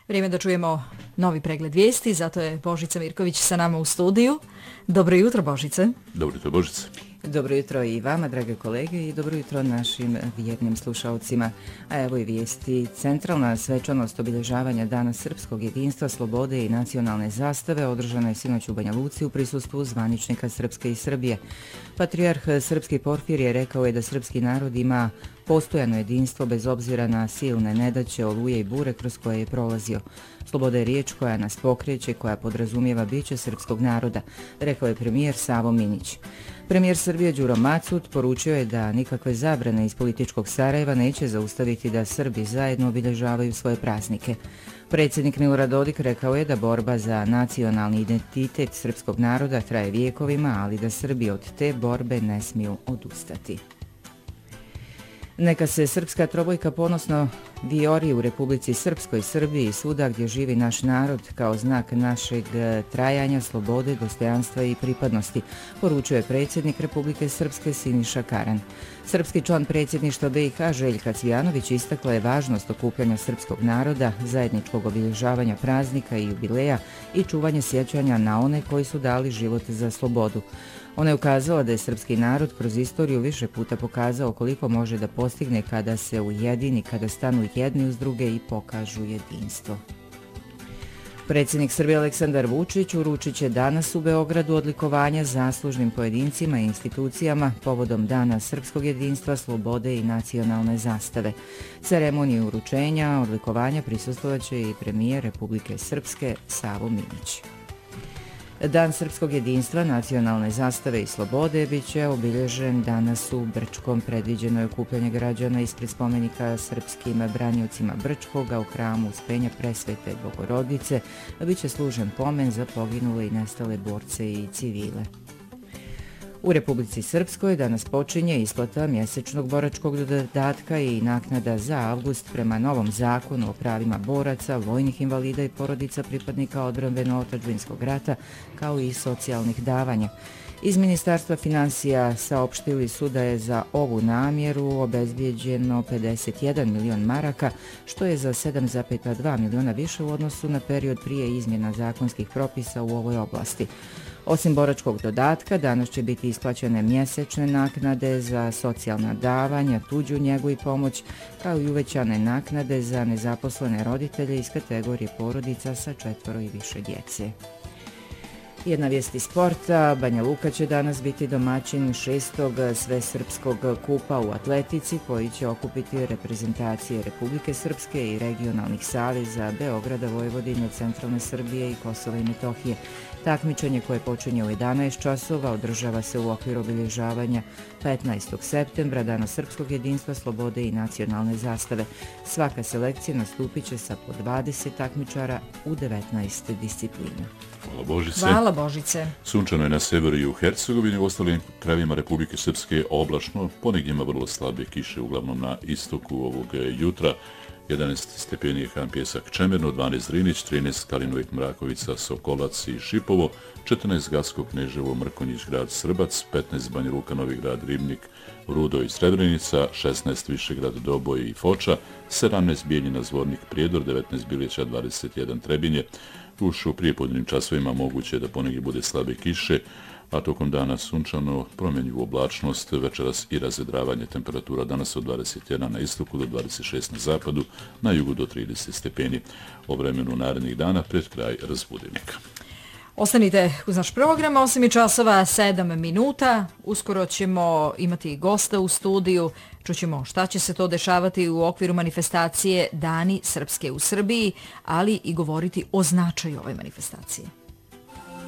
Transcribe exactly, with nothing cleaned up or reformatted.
Vrijeme da čujemo novi pregled vijesti, zato je Božica Mirković sa nama u studiju. Dobro jutro, Božice. Dobro jutro, Božice. Dobro jutro i vama, drage kolege, i dobro jutro našim vjernim slušalcima. A evo i vijesti. Centralna svečanost obilježavanja Dana srpskog jedinstva, slobode i nacionalne zastave održana je sinoć u Banja Luci u prisustvu zvaničnika Srpske i Srbije. Patrijarh Srpski Porfirije rekao je da srpski narod ima postojano jedinstvo bez obzira na silne nedaće, oluje i bure kroz koje je prolazio. Sloboda je riječ koja nas pokreće, koja podrazumijeva biće srpskog naroda, rekao je premijer Savo Minić. Premijer Srbije Đuro Macut poručio je da nikakve zabrane iz političkog Sarajeva neće zaustaviti da Srbi zajedno obilježavaju svoje praznike. Predsjednik Milorad Dodik rekao je da borba za nacionalni identitet srpskog naroda traje vijekovima, ali da Srbi od te borbe ne smiju odustati. Neka se srpska trobojka ponosno vijori u Republici Srpskoj, Srbiji i svuda gdje živi naš narod kao znak našeg trajanja, slobode, dostojanstva i pripadnosti, poručuje predsjednik Republike Srpske Siniša Karan. Srpski član predsjedništva B i H Željka Cvijanović istakla je važnost okupljanja srpskog naroda, zajedničkog obilježavanja praznika i jubileja i čuvanja sjećanja na one koji su dali život za slobodu. Ona je ukazala da je srpski narod kroz istoriju više puta pokazao koliko može da postigne kada se ujedini, kada stanu jedni uz druge i pokažu jedinstvo. Predsjednik Srbije Aleksandar Vučić uručit će danas u Beogradu odlikovanja zaslužnim pojedincima i institucijama povodom Dana srpskog jedinstva, slobode i nacionalne zastave. Ceremoniji uručenja odlikovanja prisustvovaće i premijer Republike Srpske Savo Minić. Dan srpskog jedinstva, nacionalne zastave i slobode bit će obilježen danas u Brčkom. Predviđeno je okupljanje građana ispred spomenika srpskim branjocima Brčkoga u hramu Uspenja Presvete Bogorodice, a bit će služen pomen za poginule i nestale borce i civile. U Republici Srpskoj danas počinje isplata mjesečnog boračkog dodatka i naknada za avgust prema novom zakonu o pravima boraca, vojnih invalida i porodica pripadnika odbrambeno-otadžbinskog rata, kao i socijalnih davanja. Iz Ministarstva finansija saopštili su da je za ovu namjeru obezbijeđeno pedeset jedan milion maraka, što je za sedam zarez dva miliona više u odnosu na period prije izmjena zakonskih propisa u ovoj oblasti. Osim boračkog dodatka, danas će biti isplaćene mjesečne naknade za socijalna davanja, tuđu njegu i pomoć, kao i uvećane naknade za nezaposlene roditelje iz kategorije porodica sa četvoro i više djece. Jedna vijest iz sporta. Banja Luka će danas biti domaćin šestog svesrpskog kupa u atletici koji će okupiti reprezentacije Republike Srpske i regionalnih saveza Beograda, Vojvodine, Centralne Srbije i Kosova i Metohije. Takmičenje koje počinje u jedanaest časova održava se u okviru obilježavanja petnaestog septembra, Dana srpskog jedinstva, slobode i nacionalne zastave. Svaka selekcija nastupit će sa po dvadeset takmičara u devetnaest disciplina. Hvala Božice. Hvala Božice. Sunčano je na severu i u Hercegovini, u ostalim krajevima Republike Srpske oblačno, ponegdje ima vrlo slabe kiše, uglavnom na istoku ovog jutra. jedanaest stepeni je Han Pjesak Čemerno, dvanaest Drinić, trinaest Kalinovik Mrakovica, Sokolac i Šipovo, četrnaest Gacko Kneževo, Mrkonjić grad Srbac, petnaest Banja Luka, Novi grad Ribnik, Rudo i Srebrenica, šesnaest Višegrad Doboj i Foča, sedamnaest Bijeljina Zvornik Prijedor, devetnaest Bilića, dvadeset jedan Trebinje. Už u prijepodnevnim časovima moguće da ponegdje bude slabe kiše, a tokom dana sunčano, promjenjivu oblačnost, večeras i razvedravanje temperatura danas od dvadeset jedan na istoku do dvadeset šest na zapadu, na jugu do trideset stepeni. O vremenu narednih dana pred kraj razbudilnika. Ostanite uz naš program, osam časova sedam minuta. Uskoro ćemo imati gosta u studiju. Čućemo šta će se to dešavati u okviru manifestacije Dani Srpske u Srbiji, ali i govoriti o značaju ove manifestacije.